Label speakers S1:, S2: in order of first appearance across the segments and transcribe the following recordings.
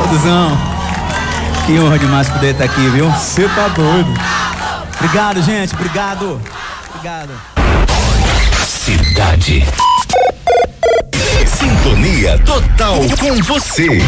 S1: Duduzão, que honra demais poder estar aqui, viu?
S2: Você tá doido.
S1: Obrigado, gente, obrigado. Obrigado.
S3: Cidade. Sintonia total com você.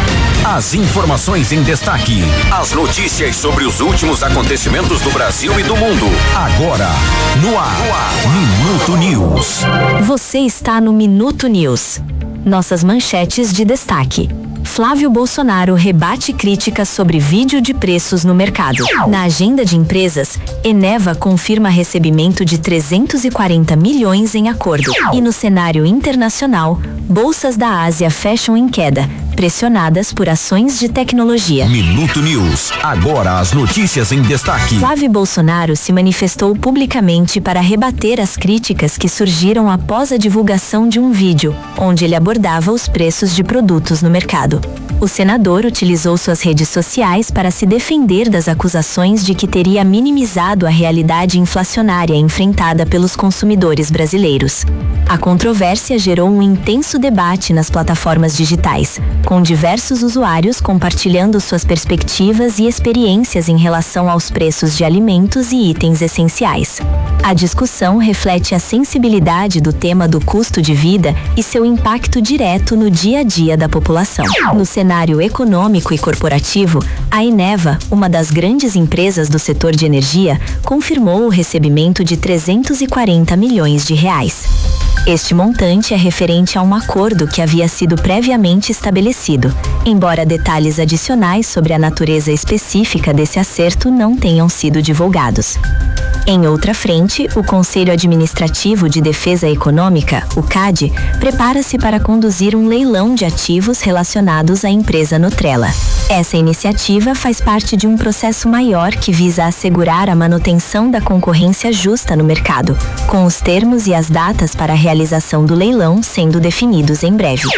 S3: As informações em destaque. As notícias sobre os últimos acontecimentos do Brasil e do mundo. Agora, no ar. Minuto News.
S4: Você está no Minuto News. Nossas manchetes de destaque. Flávio Bolsonaro rebate críticas sobre vídeo de preços no mercado. Na agenda de empresas, Eneva confirma recebimento de 340 milhões em acordo. E no cenário internacional, bolsas da Ásia fecham em queda, pressionadas por ações de tecnologia.
S3: Minuto News. Agora as notícias em destaque.
S4: Flávio Bolsonaro se manifestou publicamente para rebater as críticas que surgiram após a divulgação de um vídeo, onde ele abordava os preços de produtos no mercado. O senador utilizou suas redes sociais para se defender das acusações de que teria minimizado a realidade inflacionária enfrentada pelos consumidores brasileiros. A controvérsia gerou um intenso debate nas plataformas digitais, com diversos usuários compartilhando suas perspectivas e experiências em relação aos preços de alimentos e itens essenciais. A discussão reflete a sensibilidade do tema do custo de vida e seu impacto direto no dia a dia da população. No cenário econômico e corporativo, a Eneva, uma das grandes empresas do setor de energia, confirmou o recebimento de 340 milhões de reais. Este montante é referente a um acordo que havia sido previamente estabelecido, embora detalhes adicionais sobre a natureza específica desse acerto não tenham sido divulgados. Em outra frente, o Conselho Administrativo de Defesa Econômica, o CAD, prepara-se para conduzir um leilão de ativos relacionados à empresa Nutrela. Essa iniciativa faz parte de um processo maior que visa assegurar a manutenção da concorrência justa no mercado, com os termos e as datas para a realização do leilão sendo definidos em breve.